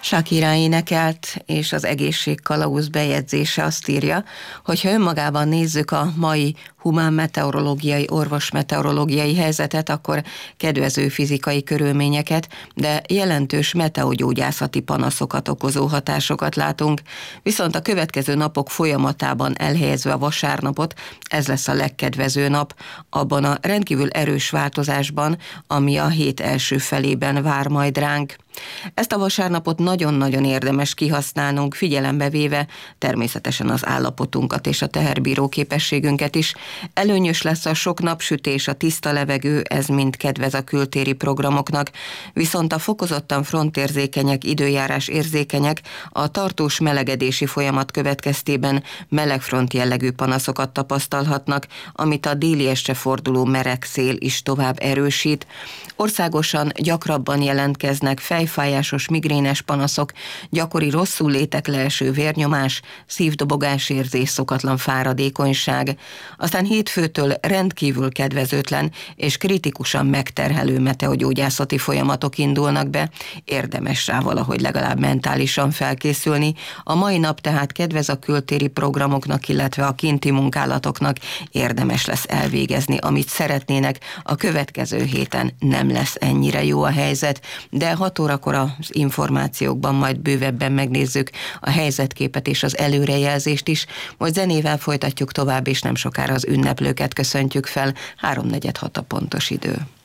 Shakira énekelt, és az egészségkalauz bejegyzése azt írja, hogy ha önmagában nézzük a mai humán meteorológiai, orvos-meteorológiai helyzetet, akkor kedvező fizikai körülményeket, de jelentős meteogyógyászati panaszokat okozó hatásokat látunk, viszont a következő napok folyamatában elhelyezve a vasárnapot, ez lesz a legkedvező nap, abban a rendkívül erős változásban, ami a hét első felében vár majd ránk. Ezt a vasárnapot nagyon-nagyon érdemes kihasználnunk, figyelembe véve természetesen az állapotunkat és a teherbíró képességünket is. Előnyös lesz a sok napsütés, a tiszta levegő, ez mind kedvez a kültéri programoknak, viszont a fokozottan frontérzékenyek, időjárás érzékenyek a tartós melegedési folyamat következtében melegfront jellegű panaszokat tapasztalhatnak, amit a déli estre forduló meleg szél is tovább erősít. Országosan gyakrabban jelentkeznek fejfájásos, migrénes panaszok, gyakori rosszul létek leeső vérnyomás, szívdobogás érzés, szokatlan fáradékonyság. Aztán hétfőtől rendkívül kedvezőtlen és kritikusan megterhelő meteogyógyászati folyamatok indulnak be, érdemes rá valahogy legalább mentálisan felkészülni. A mai nap tehát kedvez a kültéri programoknak, illetve a kinti munkálatoknak, érdemes lesz elvégezni, amit szeretnének. A következő héten nem lesz ennyire jó a helyzet, de 6 órakor az információkban majd bővebben megnézzük a helyzetképet és az előrejelzést is. Most zenével folytatjuk tovább, és nem sokára az ünneplőket köszöntjük fel. 3:46 a pontos idő.